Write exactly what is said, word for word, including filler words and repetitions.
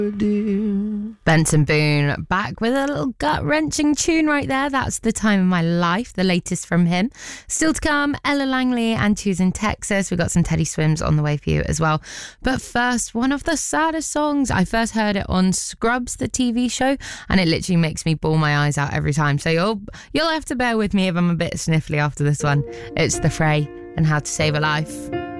Benson Boone back with a little gut-wrenching tune right there. That's The Time of My Life, the latest from him. Still to come, Ella Langley and Who's in Texas. We've got some Teddy Swims on the way for you as well. But first, one of the saddest songs. I first heard it on Scrubs, the T V show, and it literally makes me bawl my eyes out every time. So you'll you'll have to bear with me if I'm a bit sniffly after this one. It's The Fray and How to Save a Life.